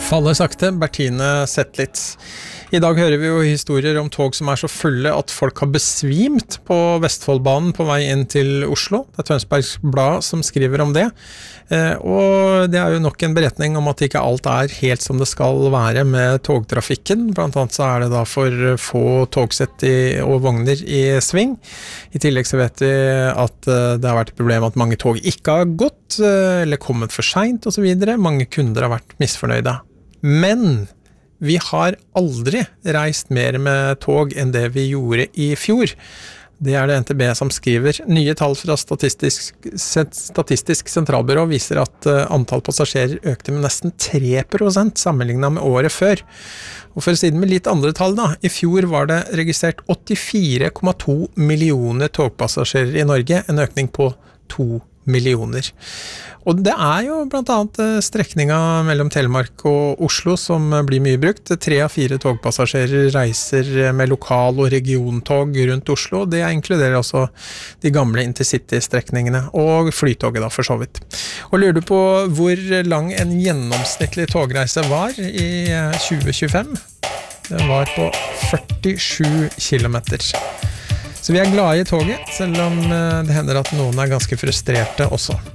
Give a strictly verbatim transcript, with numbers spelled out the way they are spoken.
Faller sakte, Bertine Zetlitz. I dag hører vi jo historier om tog som er så fulle at folk har besvimt på Vestfoldbanen på vei inn til Oslo. Det er Tønsbergs Blad som skriver om det. Eh, og det er jo nok en beretning om at ikke alt er helt som det skal være med togtrafikken. Blant annet så er det da for få togsett i, og vogner i sving. I tillegg så vet vi at eh, det har vært et problem at mange tog ikke har gått, eh, eller kommet for sent og så videre. Mange kunder har vært misfornøyde. Men vi har aldri reist mer med tog enn det vi gjorde i fjor. Det er det N T B som skriver. Nye tall fra Statistisk, Statistisk sentralbyrå viser at antall passasjerer økte med nesten tre prosent sammenlignet med året før. Og for å si det med litt andre tall da, i fjor var det registrert åttifire komma to millioner togpassasjerer i Norge, en økning på to millioner. Og det er jo blant annet strekninga mellom Telemark og Oslo som blir mye brukt. Tre av fire togpassasjerer reiser med lokal- og regiontog rundt Oslo. Det inkluderer også de gamle intercity-strekningene og flytoget da for så vidt. Og lurer du på hvor lang en gjennomsnittlig togreise var i tjue tjuefem? Den var på førtisju kilometer. Så vi er glade i toget, selv om det hender at noen er ganske frustrerte også.